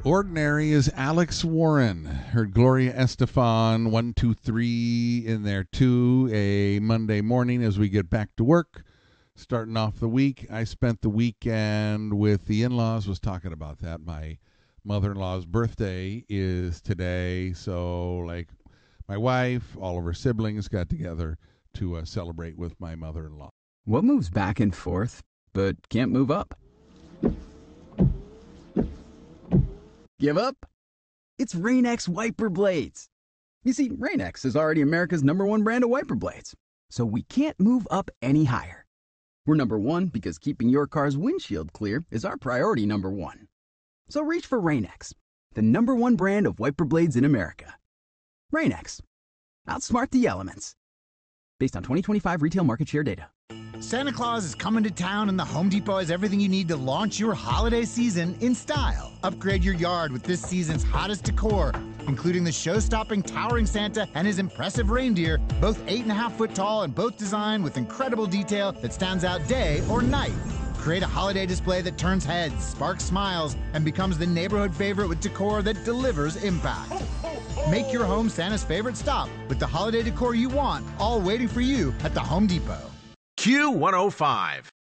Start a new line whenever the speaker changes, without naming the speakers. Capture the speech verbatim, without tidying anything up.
Ordinary is Alex Warren. Heard Gloria Estefan, one, two, three in there too. A Monday morning as we get back to work. Starting off the week. I spent the weekend with the in-laws, was talking about that. My mother-in-law's birthday is today. So, like, my wife, all of her siblings got together to uh, celebrate with my mother-in-law.
What moves back and forth, but can't move up? Give up? It's Rain-X wiper blades. You see, Rain-X is already America's number one brand of wiper blades, so we can't move up any higher. We're number one because keeping your car's windshield clear is our priority number one. So reach for Rain-X, the number one brand of wiper blades in America. Rain-X. Outsmart the elements. Based on twenty twenty-five retail market share data.
Santa Claus is coming to town, and the Home Depot has everything you need to launch your holiday season in style. Upgrade your yard with this season's hottest decor, including the show-stopping towering Santa and his impressive reindeer, both eight and a half foot tall and both designed with incredible detail that stands out day or night. Create a holiday display that turns heads, sparks smiles, and becomes the neighborhood favorite with decor that delivers impact. Make your home Santa's favorite stop with the holiday decor you want, all waiting for you at the Home Depot.
Q one oh five.